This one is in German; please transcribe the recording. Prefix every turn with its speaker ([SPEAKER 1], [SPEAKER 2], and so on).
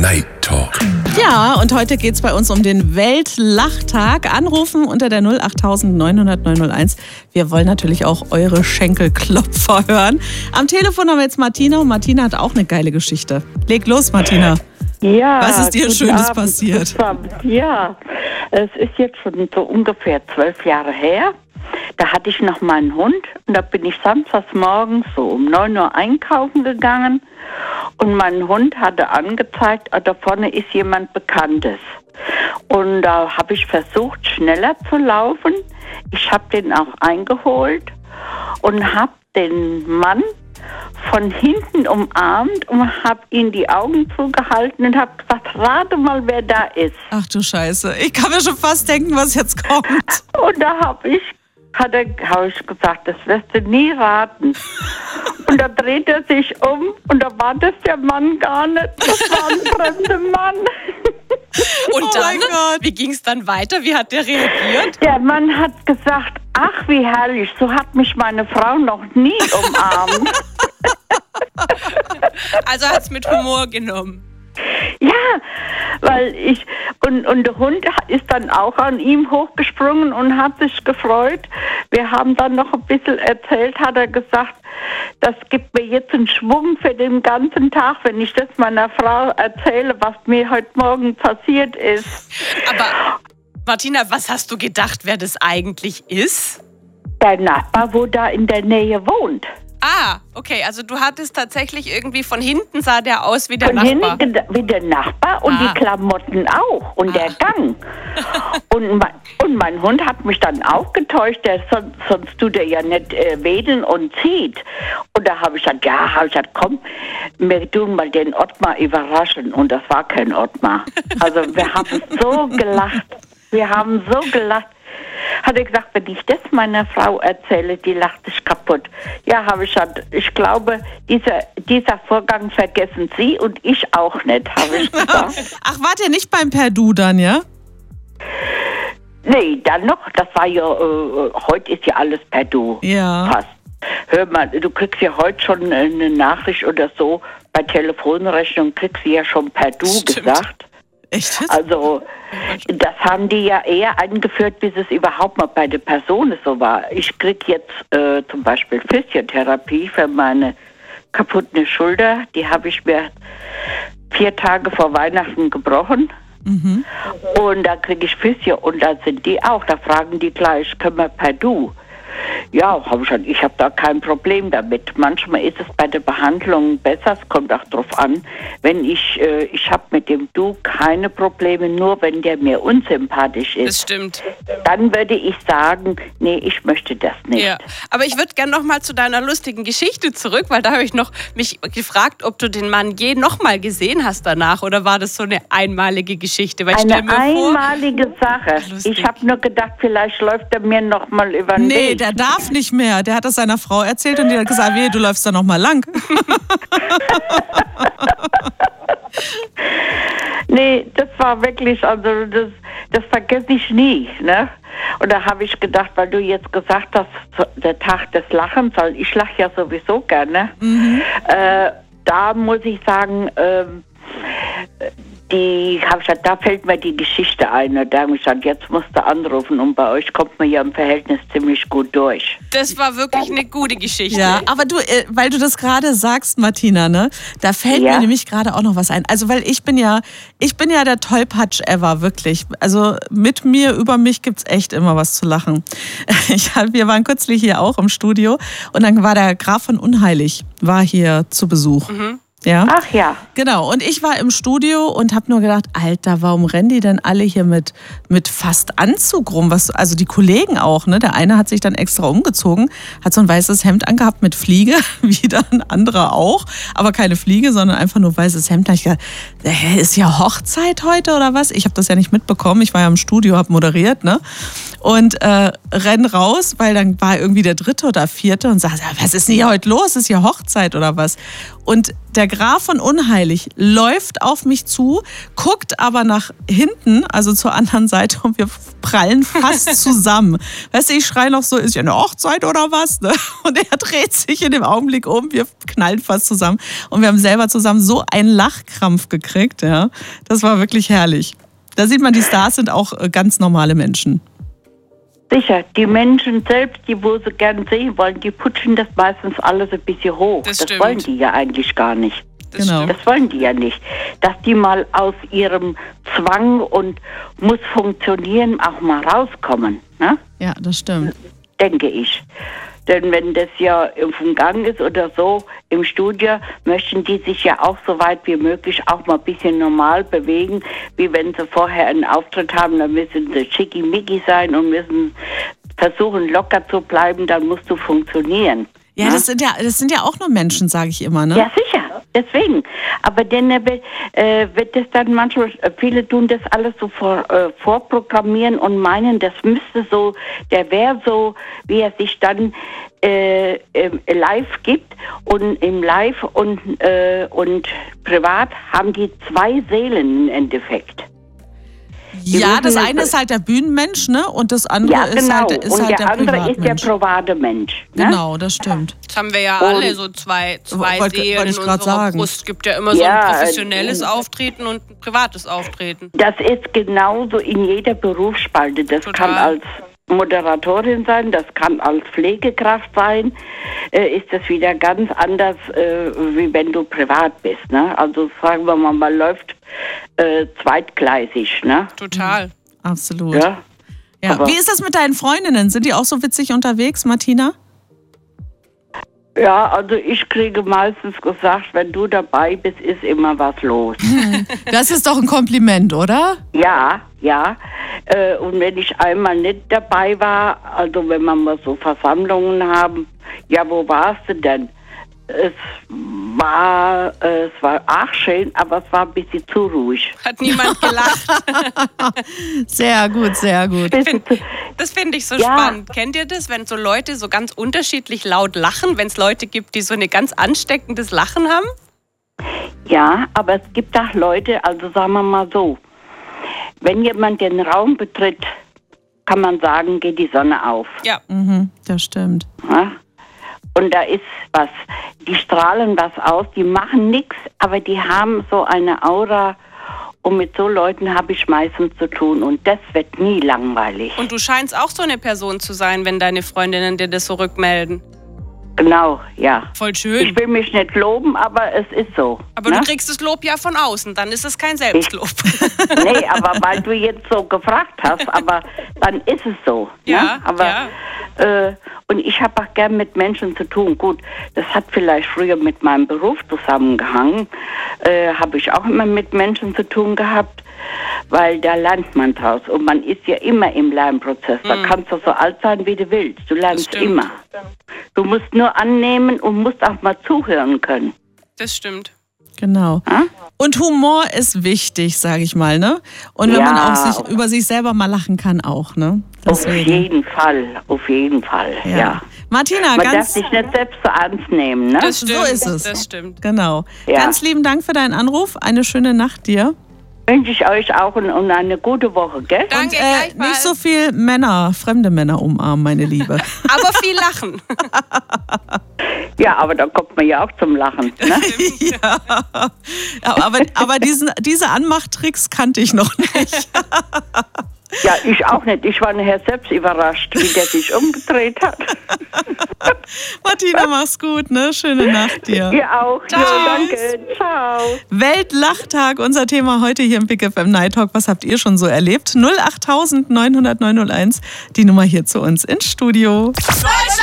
[SPEAKER 1] Night Talk.
[SPEAKER 2] Ja, und heute geht es bei uns um den Weltlachtag. Anrufen unter der 08000 900 901. Wir wollen natürlich auch eure Schenkelklopfer hören. Am Telefon haben wir jetzt Martina und Martina hat auch eine geile Geschichte. Leg los, Martina.
[SPEAKER 3] Ja,
[SPEAKER 2] was ist dir Schönes
[SPEAKER 3] Abend,
[SPEAKER 2] passiert?
[SPEAKER 3] Ja, es ist jetzt schon so ungefähr 12 Jahre her. Da hatte ich noch meinen Hund und da bin ich samstags morgens so um 9 Uhr einkaufen gegangen und mein Hund hatte angezeigt, da vorne ist jemand Bekanntes. Und da habe ich versucht, schneller zu laufen. Ich habe den auch eingeholt und habe den Mann von hinten umarmt und habe ihm die Augen zugehalten und habe gesagt, rate mal, wer da ist.
[SPEAKER 2] Ach du Scheiße, ich kann mir schon fast denken, was jetzt kommt.
[SPEAKER 3] Und da habe ich gesagt, das wirst du nie raten. Und da dreht er sich um und da war das der Mann gar nicht. Das war ein fremder Mann.
[SPEAKER 4] Und dann, wie ging es dann weiter? Wie hat der reagiert?
[SPEAKER 3] Der Mann hat gesagt, ach wie herrlich, so hat mich meine Frau noch nie umarmt.
[SPEAKER 4] Also hat es mit Humor genommen.
[SPEAKER 3] Ja, weil und der Hund ist dann auch an ihm hochgesprungen und hat sich gefreut. Wir haben dann noch ein bisschen erzählt, hat er gesagt, das gibt mir jetzt einen Schwung für den ganzen Tag, wenn ich das meiner Frau erzähle, was mir heute Morgen passiert ist.
[SPEAKER 4] Aber Martina, was hast du gedacht, wer das eigentlich ist?
[SPEAKER 3] Der Nachbar, wo da in der Nähe wohnt.
[SPEAKER 4] Ah, okay, also du hattest tatsächlich irgendwie von hinten sah der aus wie der
[SPEAKER 3] von
[SPEAKER 4] Nachbar.
[SPEAKER 3] Hinten wie der Nachbar und die Klamotten auch und der Gang. Und mein Hund hat mich dann auch getäuscht, sonst tut er ja nicht wedeln und zieht. Und da habe ich gesagt, komm, wir tun mal den Ottmar überraschen. Und das war kein Ottmar. Also wir haben so gelacht. Hat er gesagt, wenn ich das meiner Frau erzähle, die lacht sich kaputt. Ja, habe ich gesagt, ich glaube, dieser Vorgang vergessen Sie und ich auch nicht, habe ich gesagt.
[SPEAKER 2] Ach, wart ihr nicht beim Perdu dann, ja?
[SPEAKER 3] Nee, dann noch, das war ja, heute ist ja alles Perdu.
[SPEAKER 2] Ja.
[SPEAKER 3] Fast. Hör mal, du kriegst ja heute schon eine Nachricht oder so, bei Telefonrechnung kriegst du ja schon Perdu gesagt.
[SPEAKER 2] Echt?
[SPEAKER 3] Also, das haben die ja eher eingeführt, bis es überhaupt mal bei der Person so war. Ich kriege jetzt zum Beispiel Physiotherapie für meine kaputte Schulter. Die habe ich mir 4 Tage vor Weihnachten gebrochen. Mhm. Und da kriege ich Physio und da sind die auch. Da fragen die gleich, können wir per Du? Ja, ich habe da kein Problem damit. Manchmal ist es bei der Behandlung besser, es kommt auch drauf an. Wenn ich habe mit dem Du keine Probleme, nur wenn der mir unsympathisch ist.
[SPEAKER 4] Das stimmt.
[SPEAKER 3] Dann würde ich sagen, nee, ich möchte das nicht.
[SPEAKER 4] Ja, aber ich würde gerne noch mal zu deiner lustigen Geschichte zurück, weil da habe ich noch mich gefragt, ob du den Mann je noch mal gesehen hast danach oder war das so eine einmalige Geschichte? Weil
[SPEAKER 3] eine einmalige Sache.
[SPEAKER 4] Lustig.
[SPEAKER 3] Ich habe nur gedacht, vielleicht läuft er mir noch mal über den Weg.
[SPEAKER 2] Der darf nicht mehr. Der hat das seiner Frau erzählt und die hat gesagt, du läufst da noch mal lang.
[SPEAKER 3] Nee, das war wirklich, also das vergesse ich nie, ne? Und da habe ich gedacht, weil du jetzt gesagt hast, der Tag des Lachens, weil ich lache ja sowieso gerne, da muss ich sagen, da fällt mir die Geschichte ein. Und da habe ich gesagt, jetzt musst du anrufen und bei euch kommt man ja im Verhältnis ziemlich gut durch.
[SPEAKER 4] Das war wirklich eine gute Geschichte.
[SPEAKER 2] Ja, aber du, weil du das gerade sagst, Martina, ne, da fällt mir nämlich gerade auch noch was ein. Also, weil ich bin ja der Tollpatsch ever, wirklich. Also mit mir, über mich gibt's echt immer was zu lachen. Wir waren kürzlich hier auch im Studio und dann war der Graf von Unheilig, war hier zu Besuch. Mhm. Ja?
[SPEAKER 3] Ach ja.
[SPEAKER 2] Genau, und ich war im Studio und habe nur gedacht, Alter, warum rennen die denn alle hier mit fast Anzug rum? Also die Kollegen auch, ne? Der eine hat sich dann extra umgezogen, hat so ein weißes Hemd angehabt mit Fliege, wie ein anderer auch, aber keine Fliege, sondern einfach nur weißes Hemd. Da hab ich gedacht, ist ja Hochzeit heute oder was? Ich habe das ja nicht mitbekommen, ich war ja im Studio, habe moderiert, ne? Und renn raus, weil dann war irgendwie der 3. oder 4. und sagt, was ist denn hier heute los? Ist hier Hochzeit oder was? Und der Graf von Unheilig läuft auf mich zu, guckt aber nach hinten, also zur anderen Seite, und wir prallen fast zusammen. Weißt du, ich schreie noch so, ist ja eine Hochzeit oder was? Ne? Und er dreht sich in dem Augenblick um, wir knallen fast zusammen. Und wir haben selber zusammen so einen Lachkrampf gekriegt. Ja? Das war wirklich herrlich. Da sieht man, die Stars sind auch ganz normale Menschen.
[SPEAKER 3] Sicher, die Menschen selbst, die wo sie gern sehen wollen, die putschen das meistens alles ein bisschen hoch. Das wollen die ja eigentlich gar nicht.
[SPEAKER 2] Genau.
[SPEAKER 3] Das wollen die ja nicht. Dass die mal aus ihrem Zwang und muss funktionieren auch mal rauskommen. Ne?
[SPEAKER 2] Ja, das stimmt.
[SPEAKER 3] Denke ich. Denn wenn das ja im Gang ist oder so im Studio, möchten die sich ja auch so weit wie möglich auch mal ein bisschen normal bewegen, wie wenn sie vorher einen Auftritt haben, dann müssen sie schickimicki sein und müssen versuchen locker zu bleiben, dann musst du funktionieren.
[SPEAKER 2] Ja, das sind ja auch nur Menschen, sage ich immer, ne?
[SPEAKER 3] Ja, sicher. Deswegen. Aber dann wird das dann manchmal, viele tun das alles so vorprogrammieren und meinen, das müsste so, der wäre so, wie er sich dann live gibt. Und im Live und privat haben die zwei Seelen im Endeffekt.
[SPEAKER 2] Ja, das eine ist halt der Bühnenmensch, ne? Und das andere ist halt der Privatmensch.
[SPEAKER 3] Und der andere ist der private Mensch. Ne?
[SPEAKER 2] Genau, das stimmt.
[SPEAKER 4] Das haben wir ja alle, so zwei Seelen in unserer
[SPEAKER 2] sagen.
[SPEAKER 4] Brust. Es gibt ja immer so ein professionelles Auftreten und ein privates Auftreten.
[SPEAKER 3] Das ist genauso in jeder Berufsspalte. Das kann als Moderatorin sein, das kann als Pflegekraft sein, ist das wieder ganz anders, wie wenn du privat bist. Ne? Also sagen wir mal, läuft zweitgleisig. Ne?
[SPEAKER 4] Total.
[SPEAKER 2] Absolut. Ja. Wie ist das mit deinen Freundinnen? Sind die auch so witzig unterwegs, Martina?
[SPEAKER 3] Ja, also ich kriege meistens gesagt, wenn du dabei bist, ist immer was los.
[SPEAKER 2] Das ist doch ein Kompliment, oder?
[SPEAKER 3] Ja. Und wenn ich einmal nicht dabei war, also wenn wir mal so Versammlungen haben, ja, wo warst du denn? Es war auch schön, aber es war ein bisschen zu ruhig.
[SPEAKER 4] Hat niemand gelacht.
[SPEAKER 2] Sehr gut, sehr gut.
[SPEAKER 4] Das finde ich so spannend. Kennt ihr das, wenn so Leute so ganz unterschiedlich laut lachen, wenn es Leute gibt, die so ein ganz ansteckendes Lachen haben?
[SPEAKER 3] Ja, aber es gibt auch Leute, also sagen wir mal so, wenn jemand den Raum betritt, kann man sagen, geht die Sonne auf.
[SPEAKER 4] Ja.
[SPEAKER 2] Das stimmt.
[SPEAKER 3] Ja? Und da ist was. Die strahlen was aus, die machen nichts, aber die haben so eine Aura. Und mit so Leuten habe ich meistens zu tun. Und das wird nie langweilig.
[SPEAKER 4] Und du scheinst auch so eine Person zu sein, wenn deine Freundinnen dir das so rückmelden.
[SPEAKER 3] Genau, ja.
[SPEAKER 4] Voll schön.
[SPEAKER 3] Ich will mich nicht loben, aber es ist so.
[SPEAKER 4] Aber du kriegst das Lob ja von außen, dann ist es kein Selbstlob.
[SPEAKER 3] Nee, aber weil du jetzt so gefragt hast, aber dann ist es so.
[SPEAKER 4] Ja,
[SPEAKER 3] ne? Aber, und ich habe auch gern mit Menschen zu tun. Gut, das hat vielleicht früher mit meinem Beruf zusammengehangen. Habe ich auch immer mit Menschen zu tun gehabt, weil da lernt man draus. Und man ist ja immer im Lernprozess. Da kannst du so alt sein, wie du willst. Du lernst immer. Du musst nur annehmen und musst auch mal zuhören können.
[SPEAKER 4] Das stimmt.
[SPEAKER 2] Genau. Und Humor ist wichtig, sage ich mal, ne? Und wenn man auch über sich selber mal lachen kann, auch, ne?
[SPEAKER 3] Deswegen. Auf jeden Fall, ja.
[SPEAKER 2] Martina,
[SPEAKER 3] man darf sich nicht selbst so ernst nehmen, ne?
[SPEAKER 4] Das stimmt,
[SPEAKER 2] so ist es.
[SPEAKER 4] Das stimmt.
[SPEAKER 2] Genau. Ja. Ganz lieben Dank für deinen Anruf. Eine schöne Nacht dir.
[SPEAKER 3] Wünsche ich euch auch und eine gute Woche, gell?
[SPEAKER 4] Danke,
[SPEAKER 2] und nicht so viel fremde Männer umarmen, meine Liebe.
[SPEAKER 4] Aber viel lachen.
[SPEAKER 3] Ja, aber da kommt man ja auch zum Lachen. Ne?
[SPEAKER 2] Ja. Aber diese Anmachtricks kannte ich noch nicht.
[SPEAKER 3] Ja, ich auch nicht. Ich war nachher selbst überrascht, wie der sich umgedreht hat.
[SPEAKER 2] Martina, mach's gut, ne? Schöne Nacht dir.
[SPEAKER 3] Ihr auch.
[SPEAKER 4] Ciao.
[SPEAKER 3] Ja, danke. Ciao.
[SPEAKER 2] Weltlachtag, unser Thema heute hier im Big FM Night Talk. Was habt ihr schon so erlebt? 08000 900 901, die Nummer hier zu uns ins Studio.
[SPEAKER 1] Deutschland!